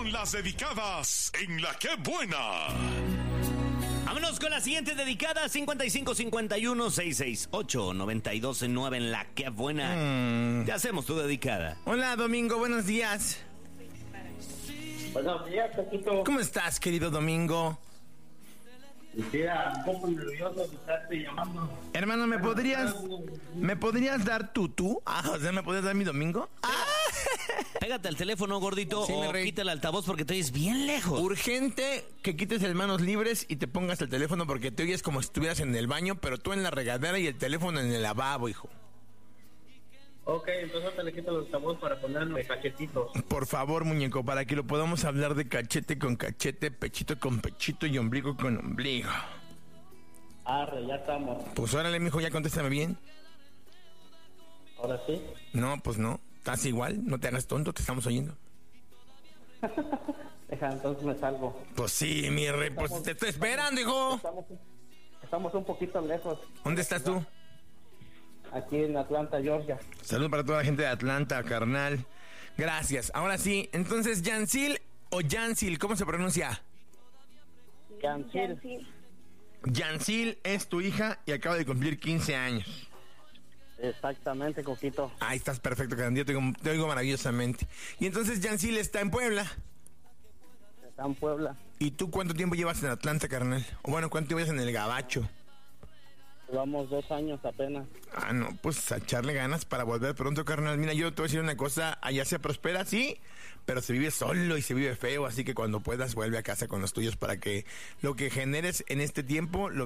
con las dedicadas en La Qué Buena. Vámonos con la siguiente dedicada, 5551-668-929 en La Qué Buena. Te hacemos tu dedicada. Hola, Domingo, buenos días. Buenos días, Paquito. ¿Cómo estás, querido Domingo? Quisiera un poco nervioso de estarte llamando. Hermano, ¿me podrías dar tú? O sea, ¿me podrías dar mi Domingo? Pégate al teléfono, gordito, Sí, o quita el altavoz porque te oyes bien lejos. Urgente que quites el manos libres y te pongas el teléfono porque te oyes como si estuvieras en el baño, pero tú en la regadera y el teléfono en el lavabo, hijo. Ok, entonces te le quito los altavoz para ponernos cachetitos. Por favor, muñeco, para que lo podamos hablar de cachete con cachete, pechito con pechito y ombligo con ombligo. Arre, ya estamos. Pues órale, mijo, ya contéstame bien. Ahora sí. No, pues no. Estás igual, no te hagas tonto, te estamos oyendo. Deja, entonces me salgo. Pues sí, mi rey, pues te estoy esperando, hijo. Estamos un poquito lejos. ¿Dónde estás tú? Aquí en Atlanta, Georgia. Salud para toda la gente de Atlanta, carnal. Gracias. Ahora sí, entonces, ¿Yansil o Yansil? ¿Cómo se pronuncia? Cancil. Yansil es tu hija y acaba de cumplir 15 años. Exactamente, Coquito. Ahí estás perfecto, carnal. Yo te oigo maravillosamente. Y entonces, Yansil está en Puebla. Está en Puebla. ¿Y tú cuánto tiempo llevas en Atlanta, carnal? O bueno, ¿cuánto llevas en el Gabacho? Llevamos 2 años apenas. Ah, no, pues a echarle ganas para volver pronto, carnal. Mira, yo te voy a decir una cosa, allá se prospera, sí, pero se vive solo y se vive feo, así que cuando puedas vuelve a casa con los tuyos para que lo que generes en este tiempo lo